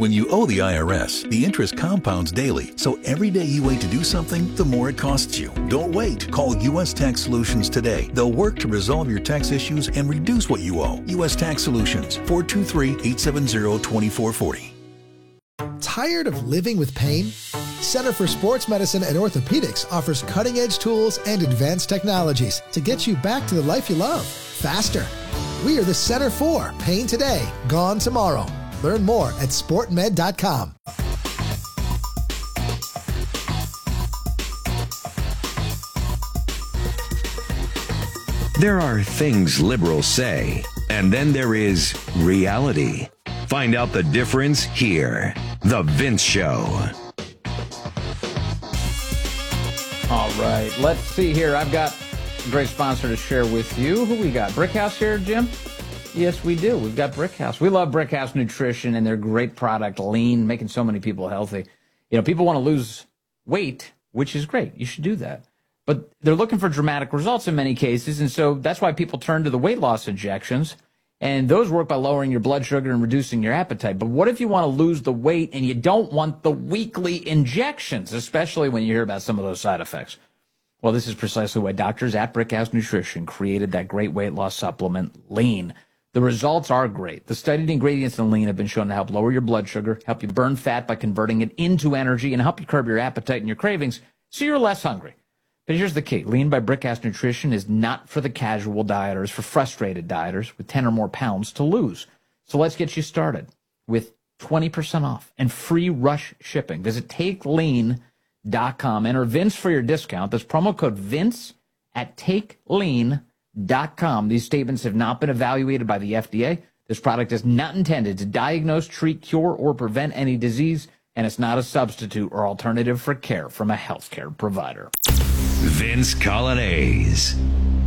When you owe the IRS, the interest compounds daily, so every day you wait to do something, the more it costs you. Don't wait. Call U.S. Tax Solutions today. They'll work to resolve your tax issues and reduce what you owe. U.S. Tax Solutions, 423-870-2440. Tired of living with pain? Center for Sports Medicine and Orthopedics offers cutting-edge tools and advanced technologies to get you back to the life you love, faster. We are the Center for Pain Today, Gone Tomorrow. Learn more at sportmed.com. There are things liberals say, and then there is reality. Find out the difference here. The Vince Show. All right, let's see here. I've got a great sponsor to share with you. Who we got? Brickhouse here, Jim? Yes, we do. We've got Brickhouse. We love Brickhouse Nutrition and their great product, Lean, making so many people healthy. You know, people want to lose weight, which is great. You should do that. But they're looking for dramatic results in many cases, and so that's why people turn to the weight loss injections. And those work by lowering your blood sugar and reducing your appetite. But what if you want to lose the weight and you don't want the weekly injections, especially when you hear about some of those side effects? Well, this is precisely why doctors at Brickhouse Nutrition created that great weight loss supplement, Lean. The results are great. The studied ingredients in Lean have been shown to help lower your blood sugar, help you burn fat by converting it into energy, and help you curb your appetite and your cravings so you're less hungry. But here's the key. Lean by Brickhouse Nutrition is not for the casual dieters, for frustrated dieters with 10 or more pounds to lose. So let's get you started with 20% off and free rush shipping. Visit TakeLean.com. Enter Vince for your discount. That's promo code Vince at TakeLean.com. These statements have not been evaluated by the FDA. This product is not intended to diagnose, treat, cure, or prevent any disease, and it's not a substitute or alternative for care from a healthcare provider. Vince Coglianese.